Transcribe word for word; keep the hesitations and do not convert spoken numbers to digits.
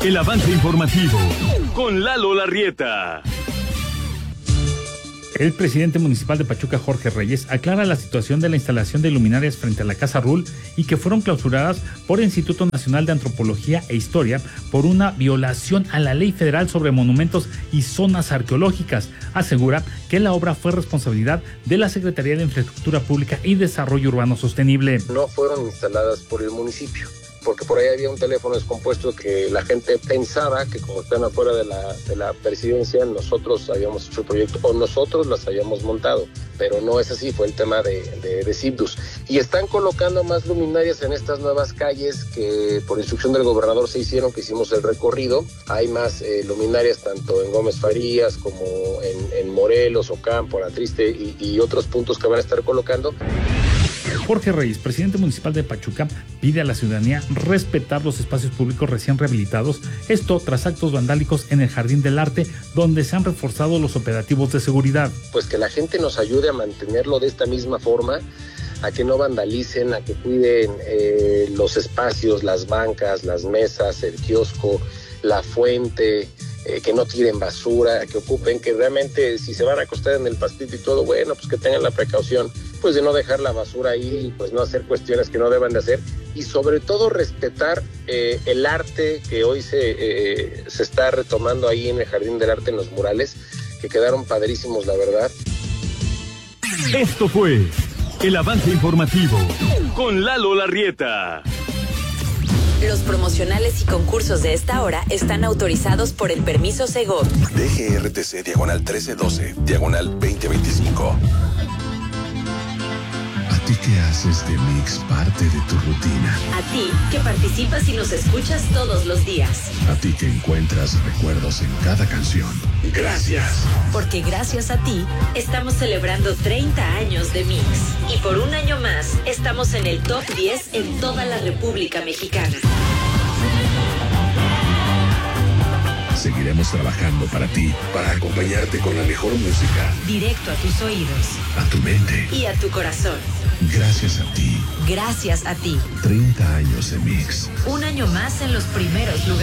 El avance informativo con Lalo Larrieta. El presidente municipal de Pachuca, Jorge Reyes, aclara la situación de la instalación de luminarias frente a la Casa Rull y que fueron clausuradas por el Instituto Nacional de Antropología e Historia por una violación a la Ley Federal sobre Monumentos y Zonas Arqueológicas. Asegura que la obra fue responsabilidad de la Secretaría de Infraestructura Pública y Desarrollo Urbano Sostenible. No fueron instaladas por el municipio, porque por ahí había un teléfono descompuesto que la gente pensaba que como están afuera de la, de la presidencia, nosotros habíamos hecho el proyecto o nosotros las habíamos montado, pero no es así, fue el tema de, de, de Cibdus. Y están colocando más luminarias en estas nuevas calles que por instrucción del gobernador se hicieron, que hicimos el recorrido. Hay más eh, luminarias tanto en Gómez Farías como en, en Morelos, Ocampo, La Triste y, y otros puntos que van a estar colocando. Jorge Reyes, presidente municipal de Pachuca, pide a la ciudadanía respetar los espacios públicos recién rehabilitados, esto tras actos vandálicos en el Jardín del Arte, donde se han reforzado los operativos de seguridad. Pues que la gente nos ayude a mantenerlo de esta misma forma, a que no vandalicen, a que cuiden eh, los espacios, las bancas, las mesas, el kiosco, la fuente, eh, que no tiren basura, que ocupen, que realmente si se van a acostar en el pastito y todo, bueno, pues que tengan la precaución pues de no dejar la basura ahí, pues no hacer cuestiones que no deban de hacer y sobre todo respetar eh, el arte que hoy se, eh, se está retomando ahí en el Jardín del Arte, en los murales, que quedaron padrísimos, la verdad. Esto fue el avance informativo con Lalo Larrieta. Los promocionales y concursos de esta hora están autorizados por el permiso Segov. D G R T C diagonal trece doce, diagonal veinte veinticinco. ¿A ti que haces de Mix parte de tu rutina? A ti que participas y nos escuchas todos los días. A ti que encuentras recuerdos en cada canción. Gracias. Porque gracias a ti estamos celebrando treinta años de Mix. Y por un año más estamos en el top diez en toda la República Mexicana. Seguiremos trabajando para ti, para acompañarte con la mejor música. Directo a tus oídos. A tu mente. Y a tu corazón. Gracias a ti. Gracias a ti. treinta años de Mix. Un año más en los primeros lugares.